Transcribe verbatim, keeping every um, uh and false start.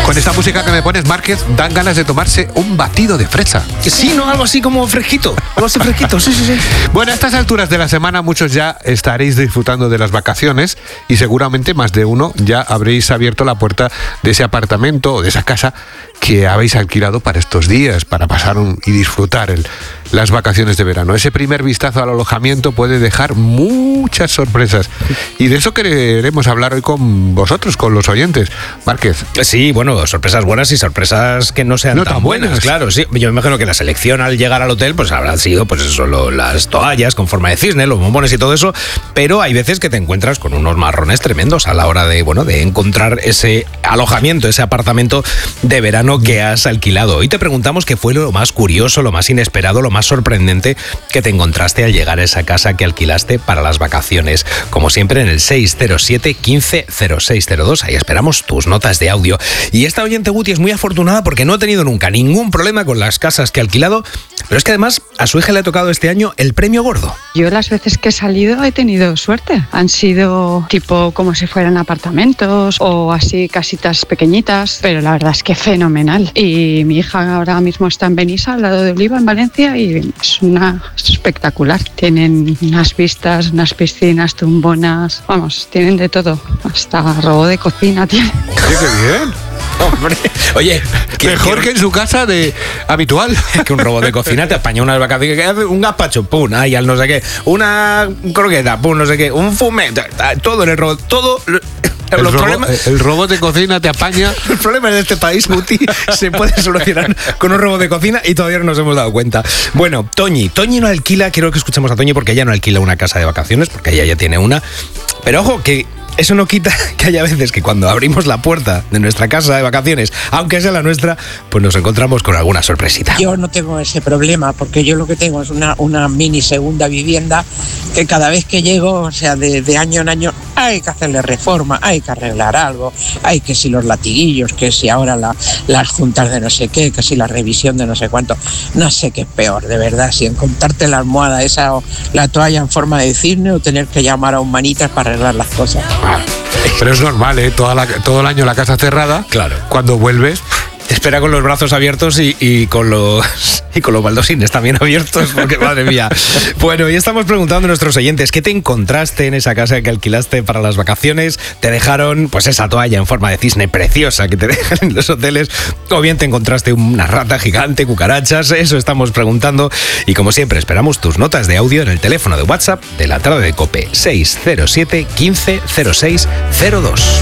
Con esta música que me pones, Márquez, dan ganas de tomarse un batido de fresa. Sí, ¿no? Algo así como fresquito. Algo así fresquito, sí, sí, sí. Bueno, a estas alturas de la semana muchos ya estaréis disfrutando de las vacaciones y seguramente más de uno ya habréis abierto la puerta de ese apartamento o de esa casa que habéis alquilado para estos días, para pasar un, y disfrutar el, las vacaciones de verano. Ese primer vistazo al alojamiento puede dejar muchas sorpresas y de eso queremos hablar hoy con vosotros, con los oyentes. Márquez. Sí, bueno, sorpresas buenas y sorpresas que no sean no tan, tan buenas. buenas. Claro, sí. Yo me imagino que la selección al llegar al hotel pues habrá sido pues eso, lo, las toallas con forma de cisne, los bombones y todo eso, pero hay veces que te encuentras con unos marrones tremendos a la hora de, bueno, de encontrar ese alojamiento, ese apartamento de verano que has alquilado. Hoy te preguntamos qué fue lo más curioso, lo más inesperado, lo más sorprendente que te encontraste al llegar a esa casa que alquilaste para las vacaciones. Como siempre en el seis cero siete, quince, cero seis cero dos. Ahí esperamos tus notas de audio. Y esta oyente Guti es muy afortunada porque no ha tenido nunca ningún problema con las casas que ha alquilado, pero es que además a su hija le ha tocado este año el premio gordo. Yo las veces que he salido he tenido suerte. Han sido tipo como si fueran apartamentos o así casitas pequeñitas, pero la verdad es que fenomenal. Y mi hija ahora mismo está en Benissa, al lado de Oliva, en Valencia, y es una es espectacular. Tienen unas vistas, unas piscinas tumbonas, vamos, tienen de todo. Hasta robot de cocina tienen. Oye, qué bien. Hombre, oye, que, mejor que, que en su casa de habitual. Que un robot de cocina te apaña unas vacaciones, que hace un gazpacho, pum, ay, al no sé qué, una croqueta, pum, no sé qué, un fumet, todo en el robot, todo. El, los robo, problemas, el robot de cocina te apaña. Los problemas de este país, Guti, se pueden solucionar con un robot de cocina y todavía no nos hemos dado cuenta. Bueno, Toñi, Toñi no alquila, quiero que escuchemos a Toñi porque ella no alquila una casa de vacaciones, porque ella ya tiene una. Pero ojo, que eso no quita que haya veces que cuando abrimos la puerta de nuestra casa de vacaciones, aunque sea la nuestra, pues nos encontramos con alguna sorpresita. Yo no tengo ese problema porque yo lo que tengo es una, una mini segunda vivienda que cada vez que llego, o sea, de, de año en año, hay que hacerle reforma, hay que arreglar algo, hay que si los latiguillos, que si ahora la, las juntas de no sé qué, que si la revisión de no sé cuánto, no sé qué es peor, de verdad, si encontrarte la almohada esa o la toalla en forma de cisne o tener que llamar a un manitas para arreglar las cosas. Pero es normal, ¿eh? Toda la, todo el año la casa cerrada. Claro. Cuando vuelves, te espera con los brazos abiertos y, y con los y con los baldosines también abiertos, porque madre mía. Bueno, y estamos preguntando a nuestros oyentes, ¿qué te encontraste en esa casa que alquilaste para las vacaciones? ¿Te dejaron pues esa toalla en forma de cisne preciosa que te dejan en los hoteles? ¿O bien te encontraste una rata gigante, cucarachas? Eso estamos preguntando. Y como siempre, esperamos tus notas de audio en el teléfono de WhatsApp de la tarde de COPE, seis cero siete, quince, cero seis cero dos.